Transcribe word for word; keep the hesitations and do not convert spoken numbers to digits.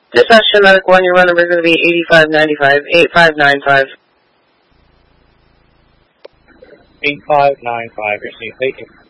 Dispatch to Medic one, your run number is going to be eighty-five ninety-five, eighty-five ninety-five. eight five nine five, you're safe, thank you.